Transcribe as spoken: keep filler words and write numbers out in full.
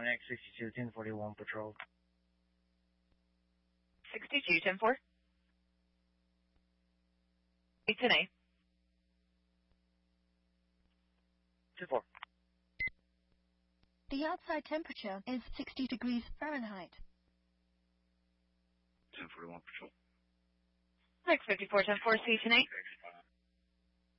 one X sixty-two ten forty-one patrol. sixty-two ten four. eight ten A. two four. The outside temperature is sixty degrees Fahrenheit. ten forty-one patrol. Next fifty-four ten four, C ten A.